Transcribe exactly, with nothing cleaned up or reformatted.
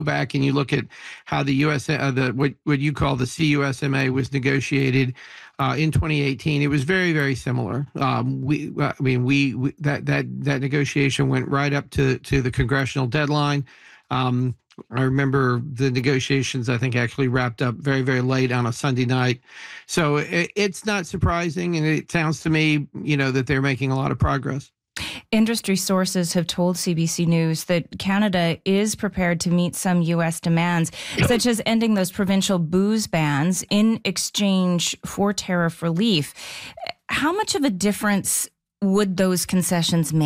back and you look at how the U S uh, the what what you call the C U S M A was negotiated uh, in twenty eighteen, it was very very similar. Um, we I mean we, we that that that negotiation went right up to to the congressional deadline. Um, I remember the negotiations, I think, actually wrapped up very, very late on a Sunday night. So it, it's not surprising. And it sounds to me, you know, that they're making a lot of progress. Industry sources have told C B C News that Canada is prepared to meet some U S demands, such as ending those provincial booze bans in exchange for tariff relief. How much of a difference would those concessions make?